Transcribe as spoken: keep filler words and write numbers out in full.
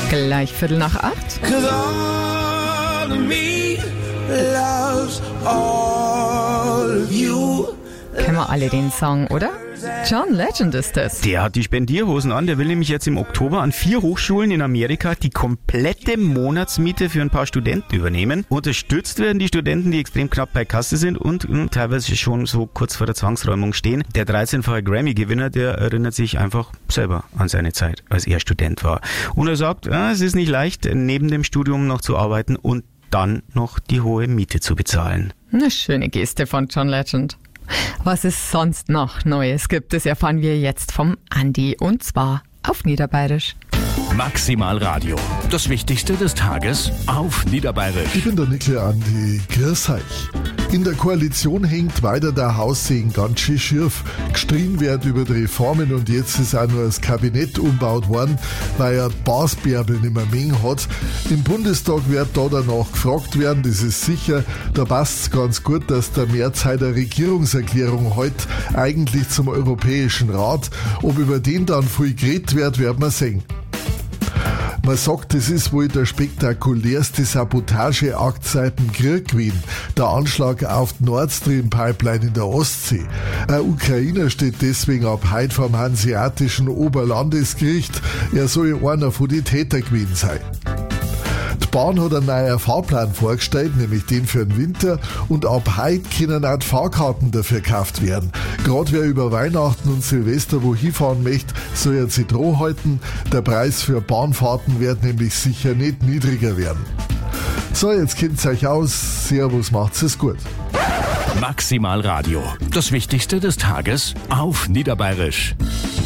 Gleich Viertel nach acht. Kennen wir alle den Song, oder? John Legend ist das. Der hat die Spendierhosen an, der will nämlich jetzt im Oktober an vier Hochschulen in Amerika die komplette Monatsmiete für ein paar Studenten übernehmen. Unterstützt werden die Studenten, die extrem knapp bei Kasse sind und mh, teilweise schon so kurz vor der Zwangsräumung stehen. Der dreizehnfache Grammy-Gewinner, der erinnert sich einfach selber an seine Zeit, als er Student war. Und er sagt, ja, es ist nicht leicht, neben dem Studium noch zu arbeiten und dann noch die hohe Miete zu bezahlen. Eine schöne Geste von John Legend. Was es sonst noch Neues gibt, das erfahren wir jetzt vom Andi, und zwar auf Niederbayerisch. Maximal Radio. Das Wichtigste des Tages auf Niederbayerisch. Ich bin der Nikle Andi. Grüß euch. In der Koalition hängt weiter der Haussegen ganz schön schief. Gestritten wird über die Reformen und jetzt ist auch nur das Kabinett umgebaut worden, weil ja die Basbärbel nicht mehr Menge hat. Im Bundestag wird da danach gefragt werden, das ist sicher. Da passt es ganz gut, dass der Merz heute eine Regierungserklärung heute eigentlich zum Europäischen Rat. Ob über den dann viel geredet wird, werden wir sehen. Man sagt, das ist wohl der spektakulärste Sabotageakt seit dem Krieg gewesen. Der Anschlag auf die Nord Stream Pipeline in der Ostsee. Ein Ukrainer steht deswegen ab heute vom Hanseatischen Oberlandesgericht. Er soll einer von den Tätern gewesen sein. Die Bahn hat einen neuen Fahrplan vorgestellt, nämlich den für den Winter, und ab heute können auch die Fahrkarten dafür gekauft werden. Gerade wer über Weihnachten und Silvester wo hinfahren möchte, soll er sich dran halten. Der Preis für Bahnfahrten wird nämlich sicher nicht niedriger werden. So, jetzt kennt's euch aus. Servus, macht's es gut. Maximal Radio. Das Wichtigste des Tages auf Niederbayerisch.